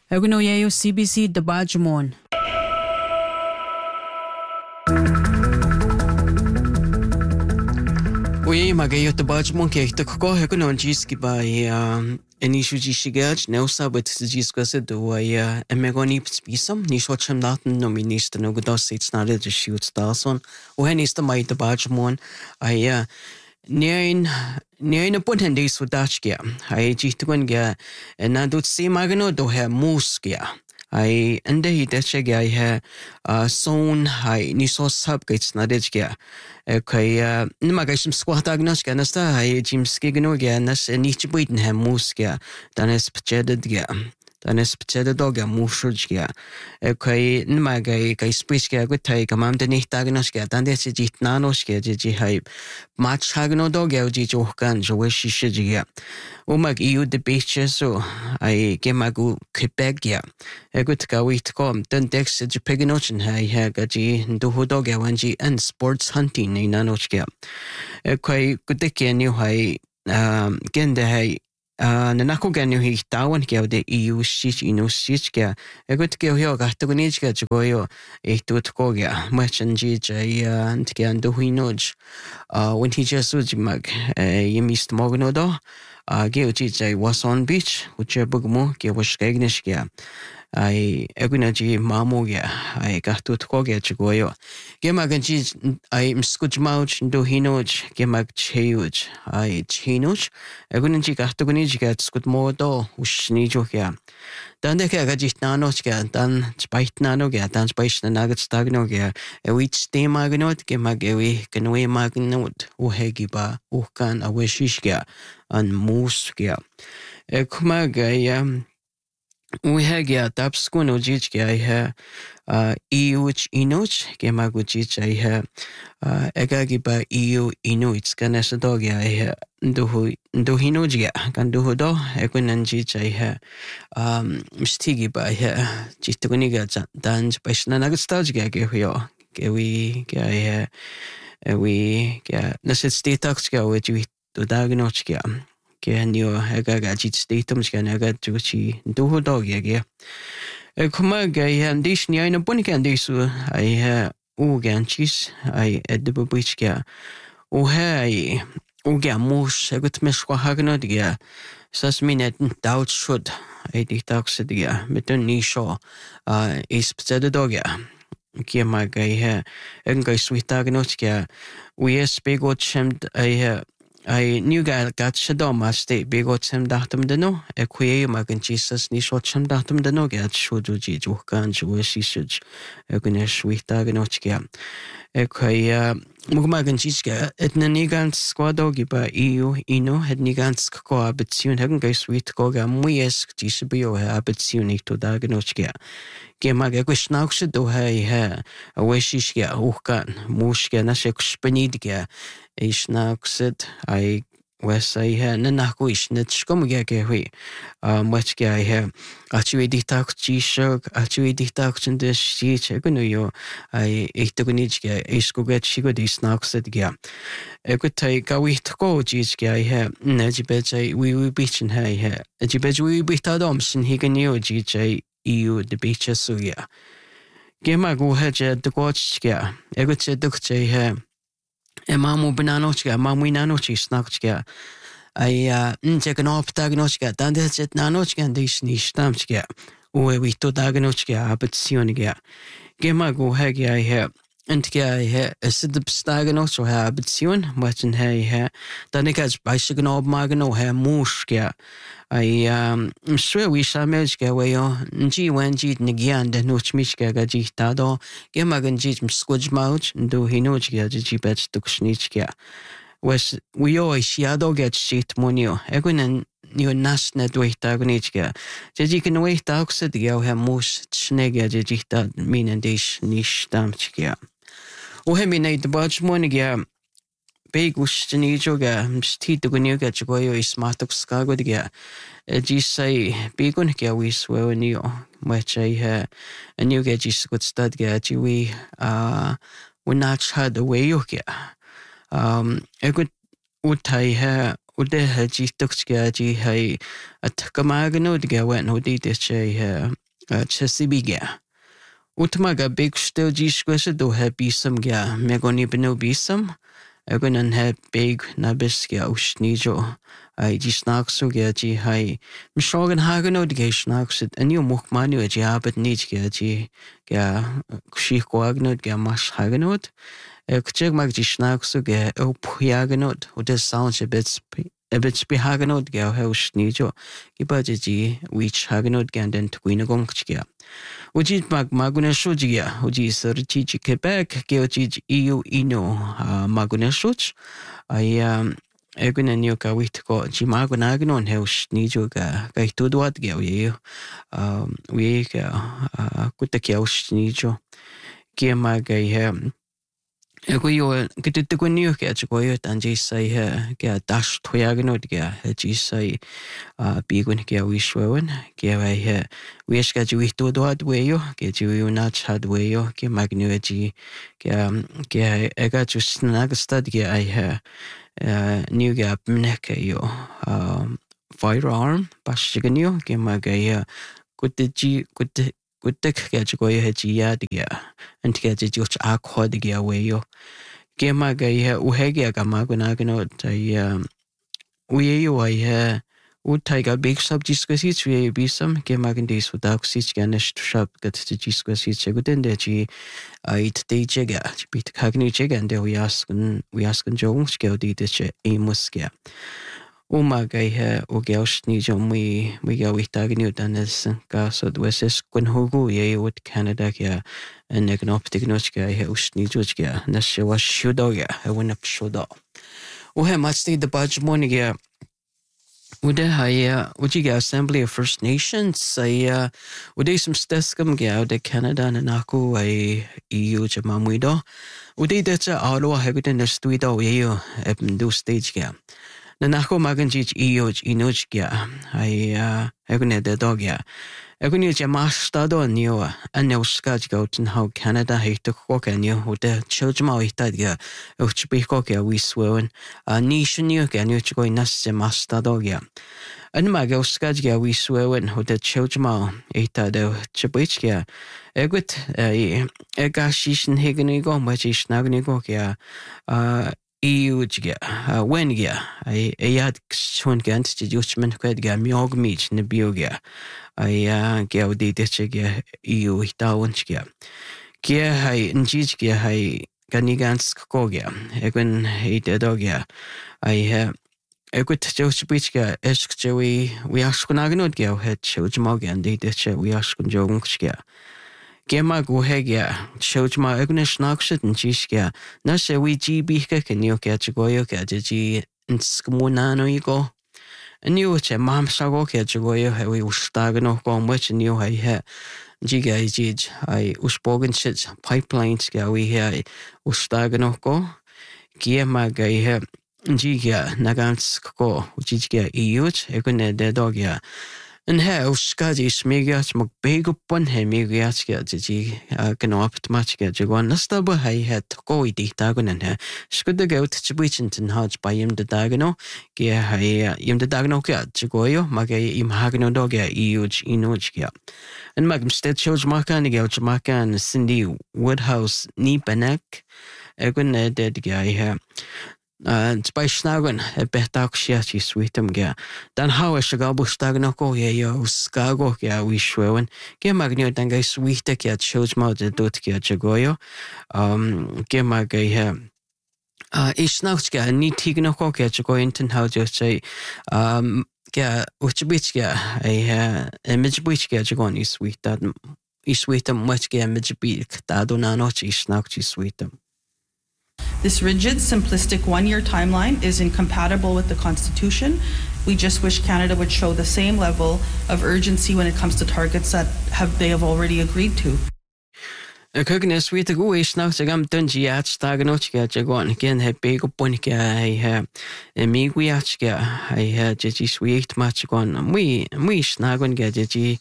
Eguno yayo CBC Dabajmon. Oui, magayo Dabajmon ke ko eguno jiski ba inishu jishigaj neusa bet jiskase do emegoni spisam ni shocham daten no minister no godos sits na de shoot stalson o henista mai Dabajmon Nein a bunten dis vodachkia. I jituan ga na dut si magano do ha muskia. I ende hi dechega I son I ni so subgates na dechgia. Okay, nimagashim squat agnoska nasta I jim skiganoga nas nichi buiten ha muskia. Dan es pjededga. Dan es pjededga mushurjgia. Okay, nimagay kay spiskia gutay kamam de nicht agnoska. Dan des jit nanoska ji hype. Match hagno dogya ji johkan jowishi shijiga. Umag iu de beaches so I gemagu Quebecia. Egut gawit kom den dex ji piganochen ha gaji nduhu dogya wanji and sports hunting ni nanochga. Kwai gudeke ni hai gende hai nanako ganu hi tawan kya de EU shich ino shichga. Egut ke hyo gahtugunichga joyo tut kogya. Machanji jay antga nduhu inoj. When he just mag yemist mognodo. Geoji jay was on beach, which a bugmo, Gewashgagnishgia. I egunaji mamogia, I got to koga chigoyo. Gemaganji, I am scudmouch, do hinoj, gemag cheuj, I chinuch, egunaji gatuguniga, scudmodo, ushnijogia. Dan de kagajit nanochga, dan spite nanoga, dan spice the nuggets tagnoga, a witch de magnot, gemagewi, canwe magnot, uhegiba, ukan, a wishishga. An muskia. Kumagaya Uhagya tapskun ujijga euch inoch, gemaguchich egagiba eu inuits ganasdogya nduhinojia, ganduhodo, egunanjich mstigiba chituniga danj pashnanagstajga gehyo, gewi nasit stataxga which to diagnostica che neo hagaga jit statums can aga juchi do dog yage kuma ga dish ni na bunikan disu I ugan chis I edbubichka o hai uga mus egut meswa hagno diga sas minet doubt should I ditaxidia mit den nisho is pseudodogya Kiema ga engai switagnochka we spego chemt I knew got shadoma state big otsem datum deno, equia magan Jesus ni shocham datum deno get shoduji jukan jewish issuj, egunesh witaganochia. Equia Mugmagan Jiska, etnanigans squadogiba EU, ino, etnigans coabitun, hagan guy sweet goga, muyesk jisabio habituni to daganochia. Gemaga gushnaukse do ha a wishishia, ukan, mushka, nashek spanidga. Isnaukset I was I nanakuish netschkomuga hui muchga I actually detact G-Shog, actually detact in the sheet, egunuyo, I etogunijga, iskuget shigodis naukset gia. Egutai gawit go jizga I najibej we beach and hay, ajibej we bitadoms and higanio gij EU the beaches suya. Gemagu hedge the gotchga, egutse dukje Mamu bananochka, mamu nanochi snakchka. I take an optagnochka, dandet nanochka, and this nishtamchka. Ue we to dagnochka, abitioniga. Gemago hagi I hear. And I a sidstaganoch or habition, much in hay, Danicas by Signob Magano hair mushka. I swear we shall melchka way on G when Jeet Nigian, the Nochmishka gajitado, Gemagan Jeet Squidmouch, and do he nochka, the Jibet Duksnichka. Was we always shiado get shit monio, Egun and you nasnet wait agonichka. Jiji can wait outside the Yao have moose snega jita mean and dish nish damchka. Uhemine the budge moniga. Begus Janijoga, Stito Gunuga, Joyo is Matok Skagodiga. Jisai, Begunka, we swear new, which I a new gadgets good studga, Jiwi, when not had the way you get. A good Utai وده هجي تكتك جي هاي أتكماغنو دقا وين هودي تشي تشسي بيجا وتماغا بيكشتو جيش كوشدو ها بيسم جا ميغوني بنو بيسم أقول أن ها بيج نابس جا وشنيجو أي جي سناكسو جا جي هاي مشوغن هاغنو دقا سناكسو أنيو مخمانيو جي عابد نيج جا كشيخ كواغنو دقا ماش هاغنو كتير ما جي سناكسو جا أو بياغنو وده ساونش بيتس بيهاغنو دقا هاو شنيجو كيبا جي ويتش هاغنو دقا دن تقوينو جا وجي ماغونا شوجيا وجي سرتي جي كيبك كيو جي إيو إنو ماغونا شوج أي أقول أن يوكا ويتكو جي ماغونا أغنون هاوش نيجو كا يتودوات جا ويكا كتك ياوش نيجو كي ما جاي أقول يو كده تقول نيو كا تقول تانجي ساي كا داش توياغنو كا جي ساي بيغون كا ويشوون كا هاي ويش كا جوي تودوات ويو كا جوي ناتش هاد ويو كا ماغنيو جي كا أغا جو سناغستاد كا أي نيو كا بمنك يو firearm باشيغنيو كا ما جاي كنت كا جوي هجيا دقا أنت كا جوش أكو دقا ويو كما جاي وهاجي كما كنا تاي ويو أي وتايجا بيك سب جيسكسيت ويا بيسم كما كندي سوداكسيت كانش تشاب كت جيسكسيت شغلين دجي أي تيجا بيت كاغني جيجا عند وياسكن جونس كودي دش إيموس كيا وما جاي وجاوش نيجو مي جاوي تاغني ودانس كاسود وسس كن هوغو يود كندا كيا انك نوبتيكنوش كيا وش نيجو كيا نش وشودو يا هون بشودو وهي ماتستي دباج مونيا وده هاي وجيجا Assembly of First Nations أي وده اسم ستسكم جا وده كندا نناكو أي EU جمامويدو وده دتا أولو هاي نستويدو ويو ابن دو ستيج جا نناكو ماغن جيج EU إنوج جا أي هاي دو جا أقول نيو جماش تادو نيو أنيو سكاج جاوتن هاو كندا هيتو كوكا نيو وده تشوجما ويتاد جا وچبي كوكا ويسوون نيشو نيو جا نيو چكوي ناس جماش تادو جا أنما جاو سكاج جا ويسوون وده تشوجما ويتاد وچبيش جا أقول أغاشيشن هيغنيغو مجيش ناغنيغو جا EU جا وين جا أياد كشون جا انت جيوش من كويد جا ميوغ ميج نبيو جا أي جاو دي دتش جا EU هتاون جا جا هاي نجيج جا هاي كاني جانس كو جا أكون هي تدو جا أي أقول تجوش بيش جا إشك جوي وياشكون أغنود جا وهاد شوج ما جا دي دتش وياشكون جوونك جا جما جوه جا شوج ما أكون شناكشت نجيش جا ناس وي جي بيك كنيو جا جويو جا جي نسكمونانو يجو نيو تش مام ساغو كي جويو هوي وشتاغنو كوموش نيو هاي جيجا جيج هاي وشبوغن شيت بايبلاينز كاوي هاي وشتاغنو كو كيه ما جاي جيجا ناغانس كو وجيجا إيوت يكون دادوغيا إنها وشكاجي سميجات مقبيغو بون هميجات كا جي كنوابت ماتش كا جوان نستابو هاي هات قوي دي تاغن إنها شكودا جاو تجبيتن تنهاج بايم داداغنو كيا هاي يم داداغنو كا جويو ما جاي يمهاغنو دوغيا إيوج إنوج كا إنما مستد شوج ماكان جاو جماكان سندي وودهاوس ني بناك أقول داد جاي Spajsnagun behtak shiachi sweetum ga dan hawa shagabu stagno ko yo skago ga wishwen ge magnio dan ga sweeta ga shows ma de dot ga jagoyo ge magay isnauch ga ni tigno ko ga jagoyin ten how just say ga uchbich ga image bich ga jagon is sweeta much ga image bich da donano isnauch sweetum. This rigid, simplistic one-year timeline is incompatible with the Constitution. We just wish Canada would show the same level of urgency when it comes to targets that they have already agreed to. Kugnes weet ik hoe is nou zeg am dunji uitstagen nog gewoon geen heb ik op een keer hij me wiatska hij je sweet match gewoon we snagen je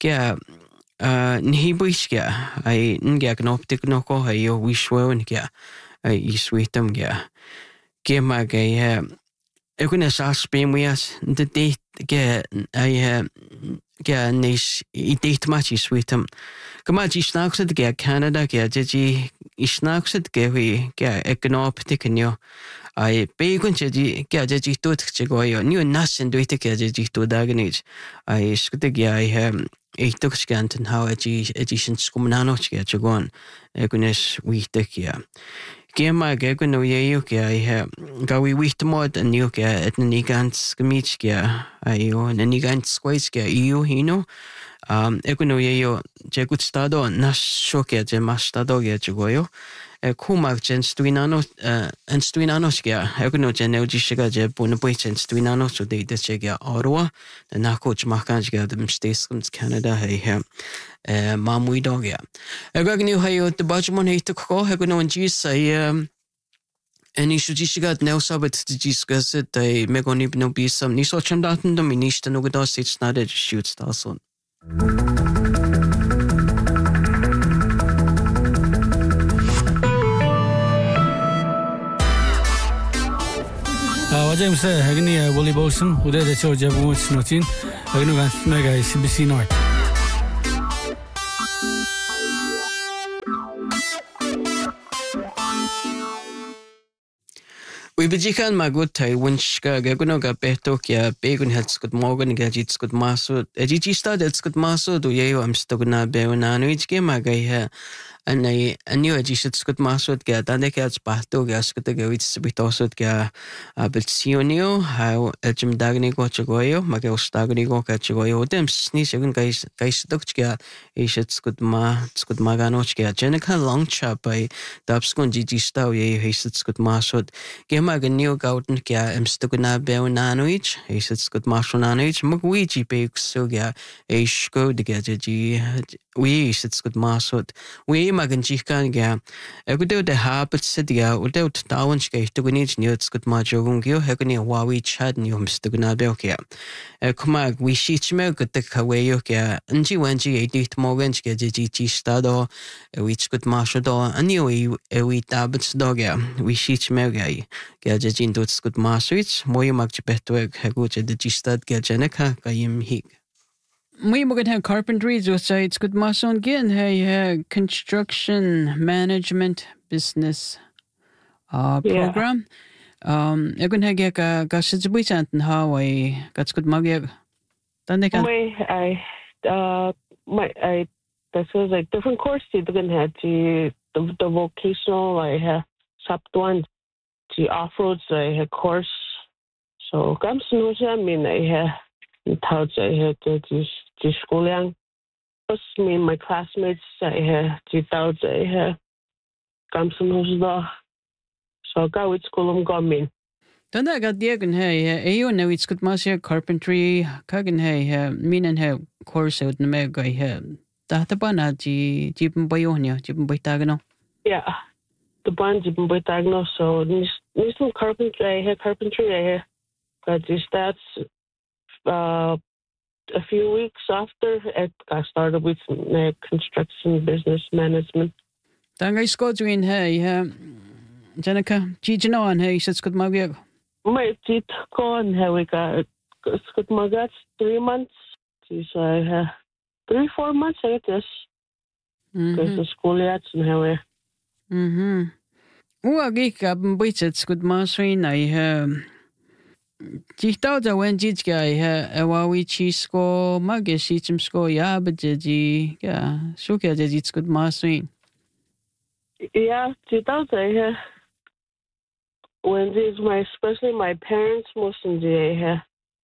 niet boeiskia hij niet knop tik nog hij we schweren ja I sweetum ga. Gema ga Ekun esas bemwias the date ge I ge nis I date match sweetum. Kamaji snaakset ge Canada ge jeji snaakset ge hui ge egnop tikenyo. I begun jeji ge jeji tot chegoyo. New nasin duite ge jeji to dagnage. I skute ge I took scant and how edition skumnano ge chegon. Egunes wite ge. Gema ge no ye ge I gawi wit mod and you ge et nigans gemich ge ayo nigans squays ge you hino eguno ye je gut stado nas shoke je mastado ge jugoyo kumak jen stuinano and stuinano ge eguno je no jishiga je bonboy jen stuinano so de ge Ottawa the nakoch makan ge the states Canada hey mamui dog ya. Egagni hayo the bajmon hate ko eguno and jis en isujishigat neusabet discuss it I megoni no be some nisocham daten do minista no godos it's not a shoot stason. James Agni Wally Bolson, who did the show Jabu Snotin, Agnugan Mega CBC North. We bejikan magutai winchka gagunoga betokia begun hets good morgan gajits good maso ediji started good maso do yeo am stogna beunano ich gemaga and I knew I just good masud get and they get bato gas get the wits bitosud get belsionio how jim dagni go chagoyo magel stagni go chagoyo them sneeze guys dutch get is it's good maganoch get jenica long chap by dabskun gigi staw ye it's good masud gemaga new gouten get am stugna beunanoich is it's good masonanoich magwiji big so get a go to get we it's good masud we magan chikan ga egudo de habit sidia udot dawanske to gunich nuts good majogungyo hegni wawi chad nyum stugna belkia kumag we shichme good the kawayo ga nji wenji edit mogench ga ji stado which good mashodo anyway we dabits doga we shichme ga jin dots good maswich moy magch betweg heguche de stad ga jeneka kayim hig. We могут have carpentry, so it's good mason again. Hey, construction management business program. Jag kan hägga kanske det blir sant how I got good mag. Then they can. This was like different courses. You can have the vocational. I have sub one, the off roads. I have course. So comes no, I mean I have. How I had to school young. First, me and my classmates, I had 2000, I had come some who's the so I go with school and got me. Then I got the again, hey, you know, it's good master carpentry, Kagan, hey, mean and have course out in America, hey, Tatabana, Jibin Boyonia, Jibin Boytagano. Yeah, the band Jibin Boytagano, so this carpentry, I had carpentry, I had got these stats. A few weeks after, I started with construction business management. Tanga isko doing hey, Jenica, Gino and hey, says good mag. My teeth gone, hey, we got good mag 3 months. Geez, I have 3-4 months, I guess. Because the school yet and how we. Geek up and it's good mastering. I have. Jihta when jits guy awawi chisko mageshimsko ya baji yeah shuka it's good mastering. Yeah, Jihta when this my especially my parents most in the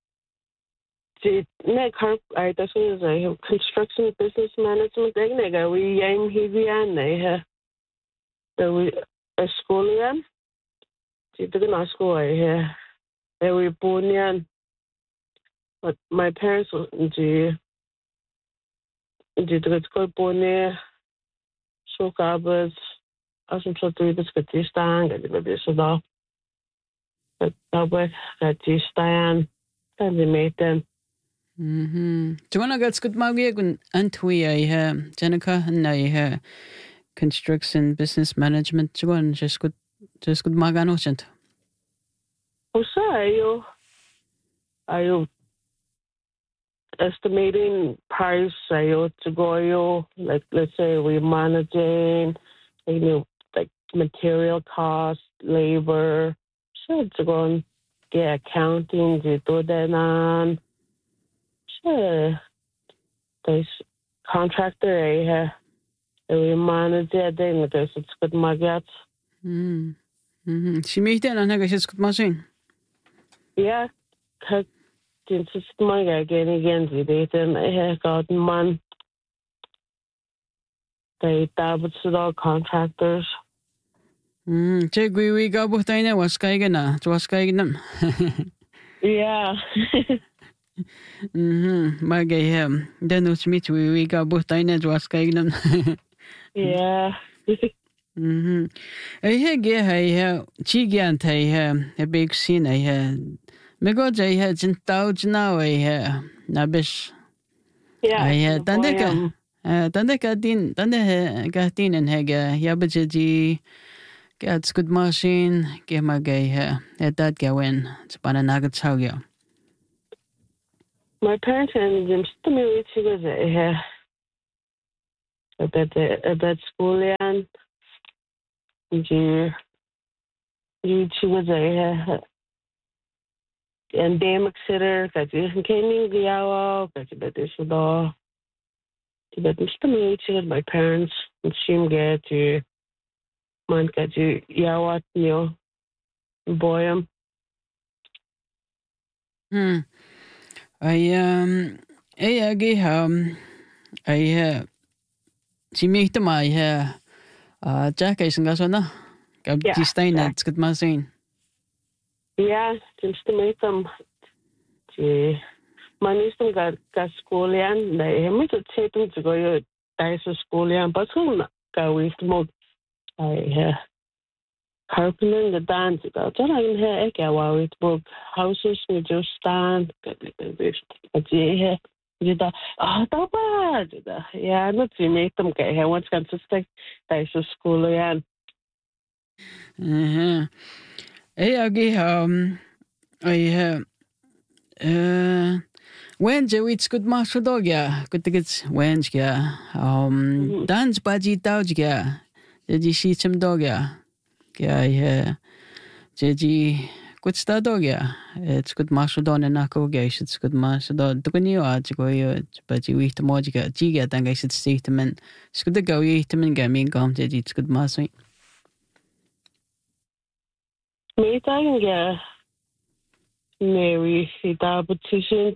I that's what I have construction business management nega we aim heavy and I we a school yan. Jihta school I they were born young, but my parents did go born there. So garbage, as I'm sure to this get this down, get this off. But that way, got this down, and they made them. So when I got good mag and we I Jenica and I construction business management. So just good magano gent. Also, are you estimating price? Are you to go? Like, let's say we're managing, like material cost, labor. So to go and get accounting, to do that on. Sure, there's contractor. We manage it. Then there's good market. Simihten on haga shit machine. Yeah, din system again then I got man they double to contractors. Che gui ga buhtaina was kaigana, was kaignam. Yeah. Magay hem. Then usmit we ga buhtaina was kaignam. Yeah. I had get a chigan a big scene I had. Megod I had in touch now I had nabish. Yeah. I had Tandeka din gatin and hega yabaji gets good machine get my gay at that go in. It's about a nugget how you. My parents and them to me which was about school and you was endemic sitter that you came in the hour that you should all but Mr. Mitchell, my parents, and she get to man get you yawat boy I I she me to my Jack is gasona. Gab distain at good machine. Yeah, just to make them to man is got school and they me to take them to go to school and but soon go with more I carpenter the dance about that I can hear with book houses we just stand you da tao ba yeah not to make them get here once can to stick to school and I when it's good master dog yeah good to get when yeah dance baji tao yeah the see some dog yeah Jeji good sta dog yeah it's good master don and nako guys it's good master dog to go but you eat the more jiga then guys it's statement it's good to go eat them and get me gum jeji it's good master me time yeah Mary petition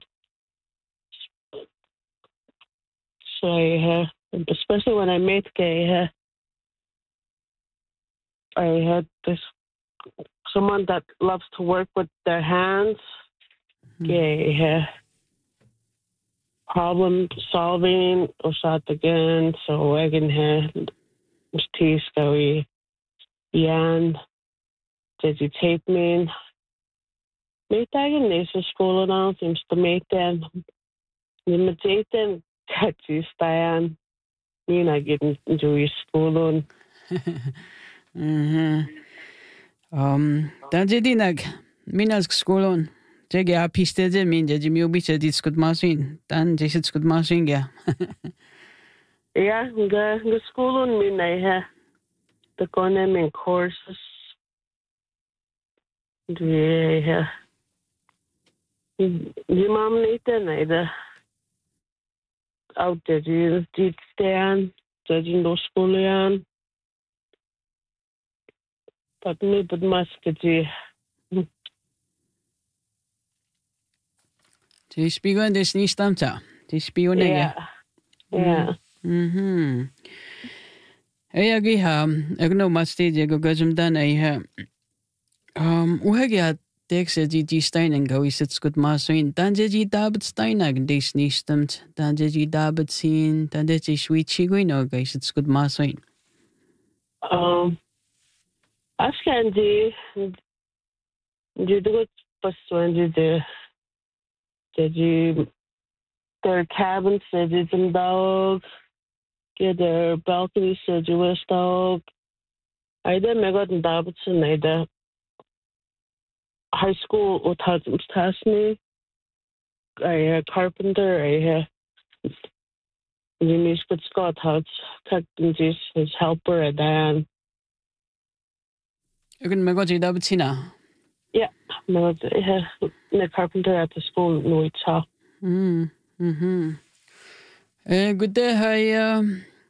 so I especially when I met gay I had this someone that loves to work with their hands gay problem solving or shot again so I can have tea scary and did you take me Make that in this school now seems to make them limited and catch you stand. Me not getting into school on. Dan jadi nak minas school on. Jadi api stage min jadi miubi jadi skut machine. Dan jadi skut machine ya. Yeah, the school on me na the economic courses. Yeah. Die mom niet de out de dit staan in de school aan dat me het masketje Die spiegel is niet stamta. Die spiegel ja. Ja. Agi ik no maar steeds ik gazum dan hoe heb je Texas die steinen go is het goed maar zo in dan je daarbij steinen deze niet stemt dan je daarbij zien dan dat je sweet chigo no go is het goed maar zo in als kan die doet pas wanneer de their cabins they some dog get their balcony so you was dog I didn't make it daarbij zijn high school utasni. I carpenter. I Jimmy's good Scott house. His helper at Diane. You can make a job tina. Yeah, no, the carpenter at the school no it's how. Good day, hi.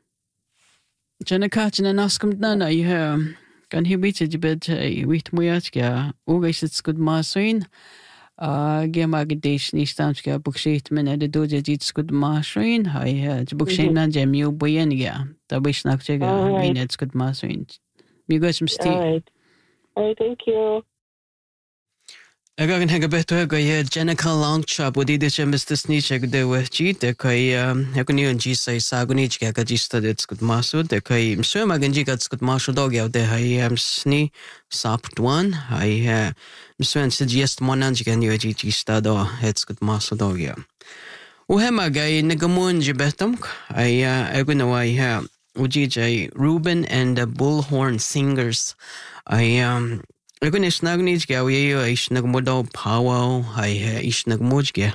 Jenna and ask him none. I can he beat it bed with Muyaska? Always it's good machine. Gemagdation is Tamska book sheet men at the doja it's good machine. I had book sheet and jam you boyenia. The wish not to mean it's good machine. You got some steam. All right, thank you. I got a bit of a Jenica long chop with the Mr. Snitch. I could do with cheat. The Kai, I can even G say Sagonich Gagagista, it's good master. The Kai, so Maganji got good marshal dog out there. I am Snee, Sapt one. I suggest Monanji can you a GG stud or it's good master dog. Uhema guy Negamunji betum. I go know I have Ujij Ruben and the Bullhorn Singers. I go next nagnij gawi ish nagmodo power ish nagmojga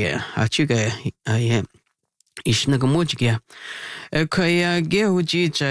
achuga ish nagmojga kaya ge uji